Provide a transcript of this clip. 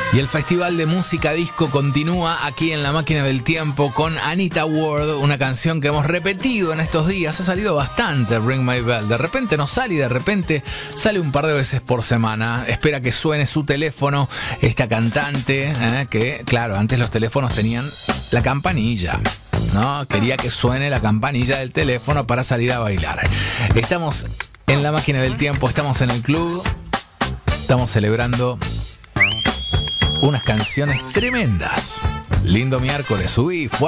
Y el Festival de Música Disco continúa aquí en La Máquina del Tiempo con Anita Ward, una canción que hemos repetido en estos días. Ha salido bastante, Ring My Bell. De repente no sale y de repente sale un par de veces por semana. Espera que suene su teléfono esta cantante, que claro, antes los teléfonos tenían la campanilla, ¿no? Quería que suene la campanilla del teléfono para salir a bailar. Estamos en La Máquina del Tiempo, estamos en el club, estamos celebrando unas canciones tremendas. Lindo miércoles, subí fuerte.